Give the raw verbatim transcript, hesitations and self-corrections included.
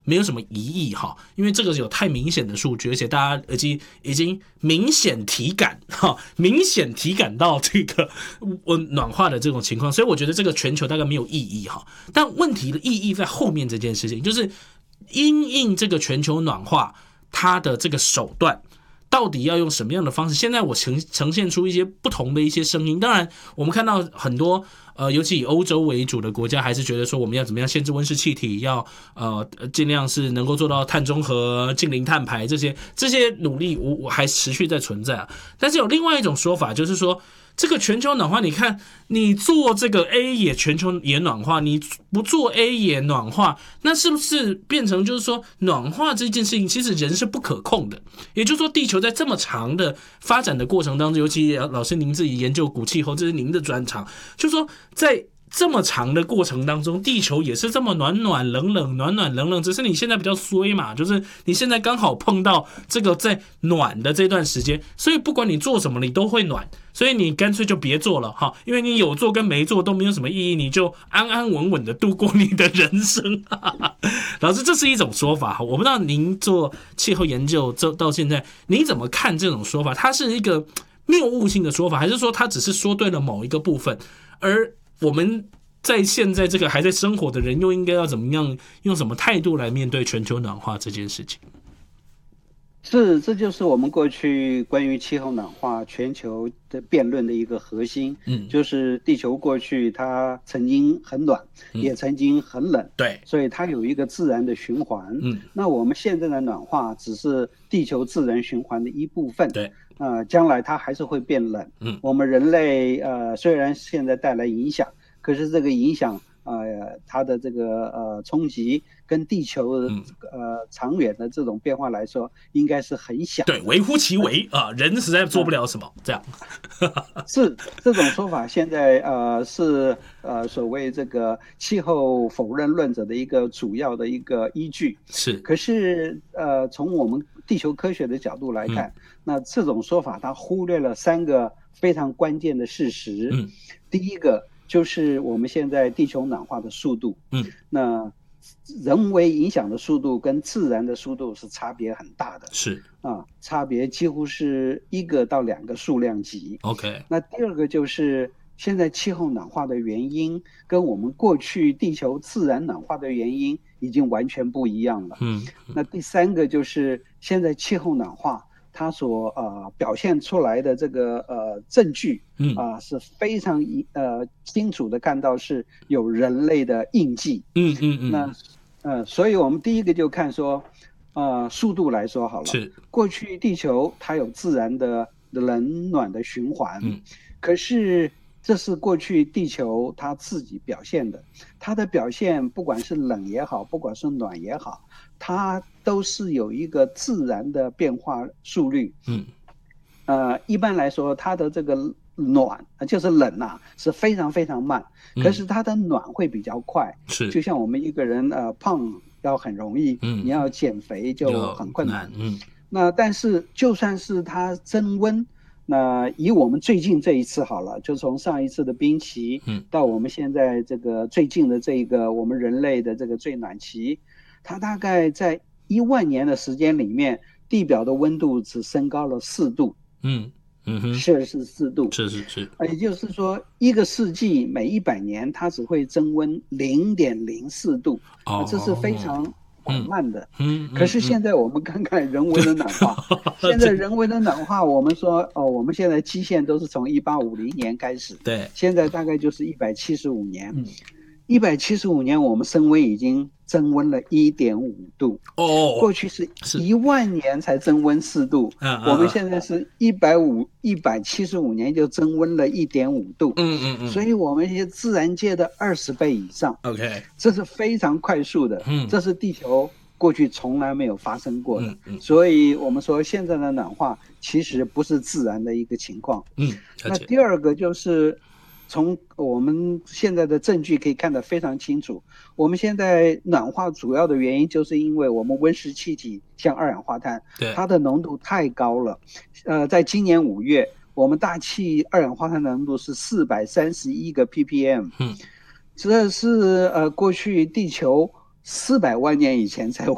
没有什么疑义哈，因为这个有太明显的数据，而且大家已经已经明显体感哈，明显体感到这个暖化的这种情况，所以我觉得这个全球大概没有意义哈。但问题的意义在后面这件事情，就是因应这个全球暖化，它的这个手段到底要用什么样的方式？现在我呈呈现出一些不同的一些声音。当然，我们看到很多呃，尤其以欧洲为主的国家，还是觉得说我们要怎么样限制温室气体，要呃尽量是能够做到碳中和、净零碳排这些这些努力，我我还持续在存在啊。但是有另外一种说法，就是说，这个全球暖化，你看你做这个 A 也全球也暖化，你不做 A 也暖化，那是不是变成就是说暖化这件事情其实人是不可控的？也就是说，地球在这么长的发展的过程当中，尤其老师您自己研究古气候，这是您的专长，就是说在这么长的过程当中，地球也是这么暖暖冷冷暖暖冷冷，只是你现在比较衰嘛，就是你现在刚好碰到这个在暖的这段时间，所以不管你做什么你都会暖，所以你干脆就别做了哈，因为你有做跟没做都没有什么意义，你就安安稳稳的度过你的人生。老师，这是一种说法，我不知道您做气候研究到现在您怎么看这种说法？它是一个谬误性的说法，还是说它只是说对了某一个部分，而我们在现在这个还在生活的人又应该要怎么样，用什么态度来面对全球暖化这件事情？ 是，这就是我们过去关于气候暖化全球的辩论的一个核心。嗯，就是地球过去它曾经很暖，嗯、也曾经很冷， 对， 所以它有一个自然的循环。嗯，那我们现在的暖化只是地球自然循环的一部分。 对， 呃，将来它还是会变冷。嗯，我们人类呃虽然现在带来影响，可是这个影响呃它的这个呃冲击跟地球呃长远的这种变化来说，应该是很小的。 对，微乎其微啊，人实在做不了什么，这样。 是这种说法，现在呃是呃所谓这个气候否认论者的一个主要的一个依据。 是， 可是呃从我们地球科学的角度来看，嗯、那这种说法它忽略了三个非常关键的事实。嗯，第一个就是我们现在地球暖化的速度。嗯，那人为影响的速度跟自然的速度是差别很大的。 是啊，差别几乎是一个到两个数量级。 OK， 那第二个就是现在气候暖化的原因跟我们过去地球自然暖化的原因已经完全不一样了。嗯，那第三个就是现在气候暖化它所呃表现出来的这个呃证据，嗯啊、呃、是非常呃清楚的看到是有人类的印记。嗯嗯嗯。那呃，所以我们第一个就看说，呃，速度来说好了。 是。 过去地球它有自然的冷暖的循环，嗯，可是这是过去地球它自己表现的，它的表现不管是冷也好，不管是暖也好，它都是有一个自然的变化速率。嗯，呃，一般来说，它的这个暖就是冷啊，是非常非常慢，可是它的暖会比较快。 是、嗯， 就像我们一个人呃胖要很容易，嗯，你要减肥就很困难。嗯，那但是就算是它增温。那以我们最近这一次好了，就从上一次的冰期，嗯，到我们现在这个最近的这个我们人类的这个最暖期，它大概在一万年的时间里面，地表的温度只升高了四度，嗯嗯哼，摄氏四度， 是是是， 也就是说，一个世纪每一百年它只会增温零点零四度，哦，这是非常缓慢的。嗯，可是现在我们看看人为的暖化，现在人为的暖化，我们说哦，我们现在基线都是从一八五零年开始， 对， 现在大概就是一百七十五年。嗯，一百七十五年我们升温已经增温了一点五度。哦，过去是一万年才增温四度，我们现在是一百五一百七十五年就增温了一点五度。嗯嗯嗯，所以我们是自然界的二十倍以上。 OK， 这是非常快速的。嗯，这是地球过去从来没有发生过的。嗯嗯，所以我们说现在的暖化其实不是自然的一个情况。嗯，那第二个就是从我们现在的证据可以看得非常清楚，我们现在暖化主要的原因就是因为我们温室气体像二氧化碳，它的浓度太高了。呃，在今年五月，我们大气二氧化碳的浓度是四百三十一个 ppm， 嗯，这是呃过去地球四百万年以前才会